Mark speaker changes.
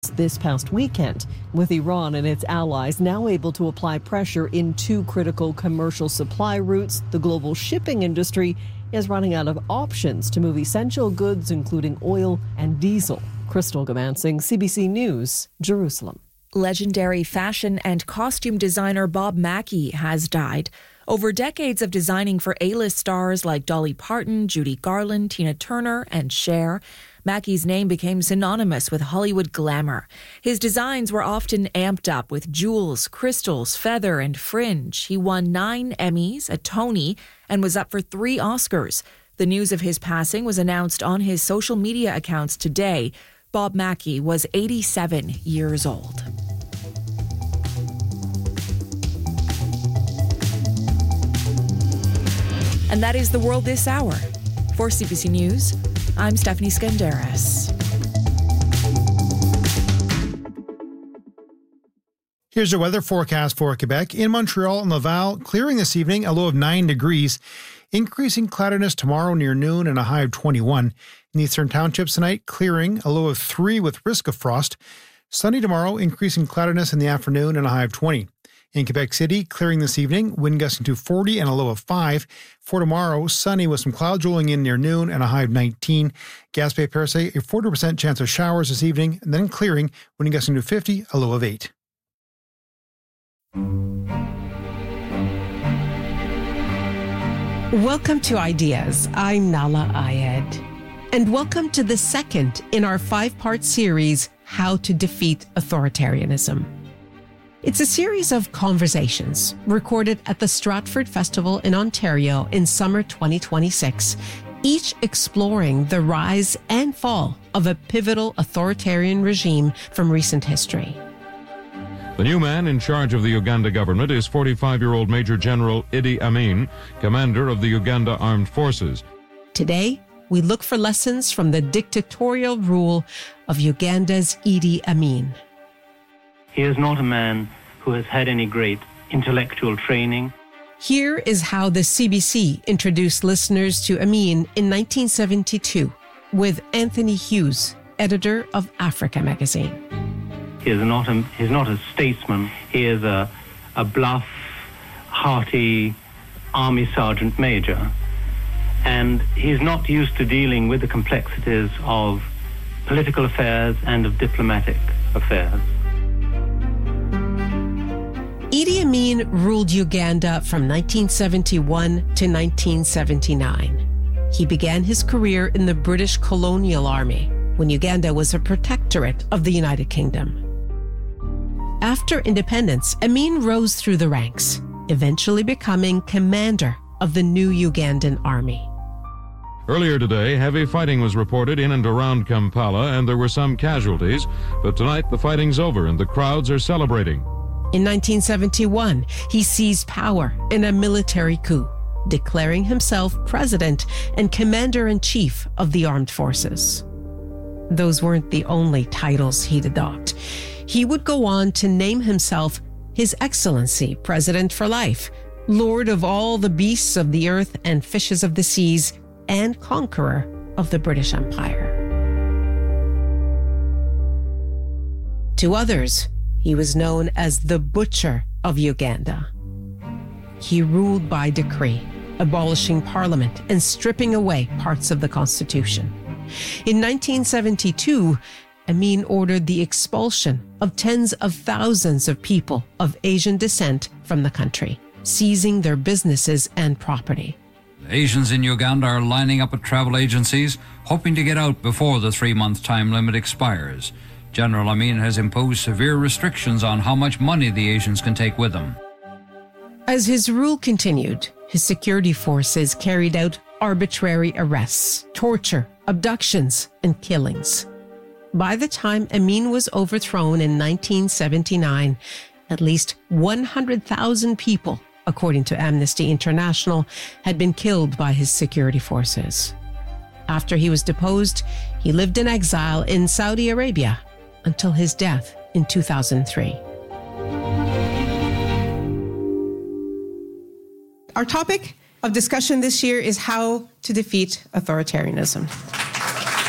Speaker 1: this past weekend, with Iran and its allies now able to apply pressure in two critical commercial supply routes. The global shipping industry is running out of options to move essential goods, including oil and diesel. Crystal Gamansing, CBC News, Jerusalem.
Speaker 2: Legendary fashion and costume designer Bob Mackie has died. Over decades of designing for A-list stars like Dolly Parton, Judy Garland, Tina Turner, and Cher, Mackie's name became synonymous with Hollywood glamour. His designs were often amped up with jewels, crystals, feather, and fringe. He won 9 Emmys, a Tony, and was up for 3 Oscars. The news of his passing was announced on his social media accounts today. Bob Mackie was 87 years old. And that is the world this hour. For CBC News, I'm Stephanie Skandaris.
Speaker 3: Here's your weather forecast for Quebec. In Montreal and Laval, clearing this evening, a low of 9 degrees. Increasing cloudiness tomorrow near noon and a high of 21. In the Eastern Townships tonight, clearing, a low of 3 with risk of frost. Sunny tomorrow, increasing cloudiness in the afternoon and a high of 20. In Quebec City, clearing this evening, wind gusting to 40 and a low of 5. For tomorrow, sunny with some clouds rolling in near noon and a high of 19. Gaspé Percé, a 40% chance of showers this evening, and then clearing, wind gusting to 50, a low of 8.
Speaker 4: Welcome to Ideas. I'm Nala Ayed. And welcome to the second in our 5-part series, How to Defeat Authoritarianism. It's a series of conversations recorded at the Stratford Festival in Ontario in summer 2026, each exploring the rise and fall of a pivotal authoritarian regime from recent history.
Speaker 5: The new man in charge of the Uganda government is 45-year-old Major General Idi Amin, commander of the Uganda Armed Forces.
Speaker 4: Today, we look for lessons from the dictatorial rule of Uganda's Idi Amin.
Speaker 6: He is not a man who has had any great intellectual training.
Speaker 4: Here is how the CBC introduced listeners to Amin in 1972 with Anthony Hughes, editor of Africa magazine.
Speaker 6: He's not a statesman. He is a bluff, hearty army sergeant major. And he's not used to dealing with the complexities of political affairs and of diplomatic affairs.
Speaker 4: Idi Amin ruled Uganda from 1971 to 1979. He began his career in the British colonial army when Uganda was a protectorate of the United Kingdom. After independence, Amin rose through the ranks, eventually becoming commander of the new Ugandan army.
Speaker 5: Earlier today, heavy fighting was reported in and around Kampala, and there were some casualties. But tonight, the fighting's over, and the crowds are celebrating.
Speaker 4: In 1971, he seized power in a military coup, declaring himself president and commander-in-chief of the armed forces. Those weren't the only titles he'd adopt. He would go on to name himself His Excellency President for Life, Lord of all the beasts of the earth and fishes of the seas, and conqueror of the British Empire. To others, he was known as the Butcher of Uganda. He ruled by decree, abolishing parliament and stripping away parts of the constitution. In 1972, Amin ordered the expulsion of tens of thousands of people of Asian descent from the country, seizing their businesses and property.
Speaker 7: Asians in Uganda are lining up at travel agencies, hoping to get out before the 3-month time limit expires. General Amin has imposed severe restrictions on how much money the Asians can take with them.
Speaker 4: As his rule continued, his security forces carried out arbitrary arrests, torture, abductions, and killings. By the time Amin was overthrown in 1979, at least 100,000 people, according to Amnesty International, had been killed by his security forces. After he was deposed, he lived in exile in Saudi Arabia until his death in 2003. Our topic of discussion this year is how to defeat authoritarianism.